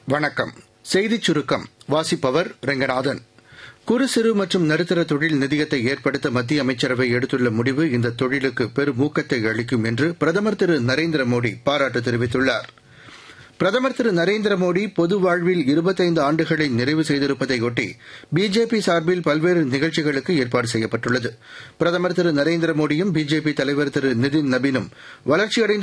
வணக்கம். செய்திச் சுருக்கம் வாசிப்பவர் ரெங்கநாதன். குறு சிறு மற்றும் நடுத்தர தொழில் நிதியத்தை ஏற்படுத்த மத்திய அமைச்சரவை எடுத்துள்ள முடிவு இந்த தொழிலுக்கு பெரும் ஊக்கத்தை அளிக்கும் என்று பிரதமர் திரு நரேந்திர மோடி பாராட்டு தெரிவித்துள்ளார். பிரதமர் திரு நரேந்திர மோடி பொது வாழ்வில் 25 ஆண்டுகளை நிறைவு செய்திருப்பதையொட்டி பிஜேபி சார்பில் பல்வேறு நிகழ்ச்சிகளுக்கு ஏற்பாடு செய்யப்பட்டுள்ளது. பிரதமர் திரு நரேந்திர மோடியும் பிஜேபி தலைவர் திரு நிதின் நபீனும் வளர்ச்சியடைந்த